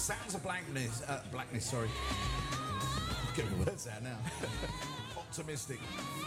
Sounds of blackness, sorry. Get the words out now. Optimistic.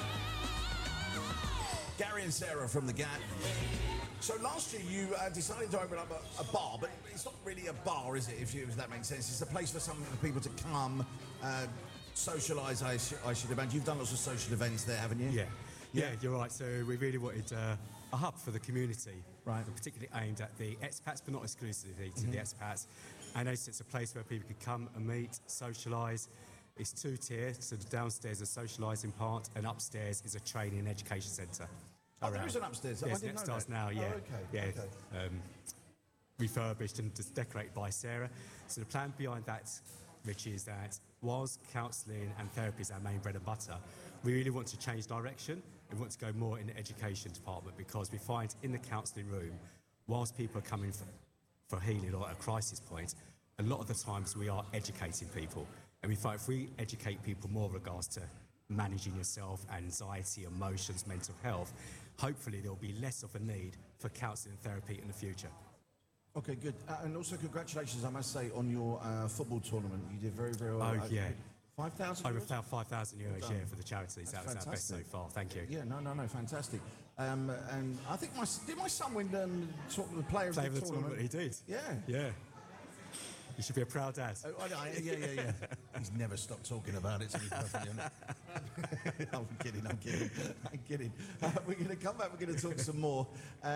Gary and Sarah from The Gap. So last year you decided to open up a bar, but it's not really a bar, is it, if that makes sense? It's a place for some people to come, socialise, I should imagine. You've done lots of social events there, haven't you? Yeah, you're right. So we really wanted a hub for the community, right? Particularly aimed at the expats, but not exclusively to the expats. And it's a place where people could come and meet, socialise. It's two-tier, so the downstairs is a socialising part, and upstairs is a training and education centre. Oh, there is an upstairs. Yes, I didn't know stars that. now. Yeah, oh, okay. yeah. Okay. Refurbished and just decorated by Sarah. So the plan behind that, Rich, is that whilst counselling and therapy is our main bread and butter, we really want to change direction and want to go more in the education department, because we find in the counselling room, whilst people are coming for healing or at a crisis point, a lot of the times we are educating people. And we find if we educate people more in regards to managing yourself, anxiety, emotions, mental health, hopefully there'll be less of a need for counselling and therapy in the future. Okay, good. And also congratulations, I must say, on your football tournament. You did very, very well. Oh, yeah. 5,000 Over euros? 5,000 euros, yeah, for the charities. That's that was our best so fantastic. far. Thank you. Yeah, no, fantastic. And I think did my son win the player of the tournament? He did. Yeah. Yeah. You should be a proud dad. Yeah. He's never stopped talking about it, to be perfectly honest. I'm kidding. We're going to come back, we're going to talk some more.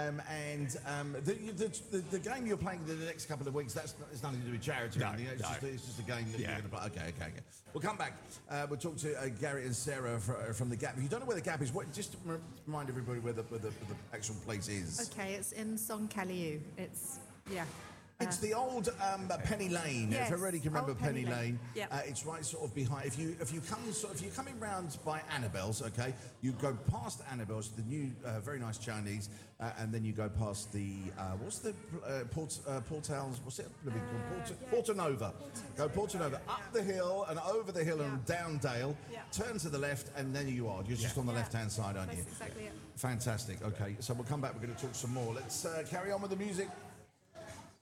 The game you're playing in the next couple of weeks, it's nothing to do with charity. No, it's just a game that you're going to play. Okay. We'll come back. We'll talk to Gary and Sarah from The Gap. If you don't know where The Gap is, just remind everybody where the actual place is. Okay, it's in Song Kaliu. It's the old Penny Lane. Yes, if everybody can remember old Penny Lane. Yeah. It's right sort of behind. If you're coming round by Annabelle's, okay, you go past Annabelle's, the new very nice Chinese, and then you go past the what's the Portals? What's it? Porta Nova. Go Porta Nova up the hill and over the hill and down Dale. Yeah. Turn to the left, and then you are. You're just on the left-hand side, aren't you? That's exactly it. Fantastic. Okay, so we'll come back. We're going to talk some more. Let's carry on with the music.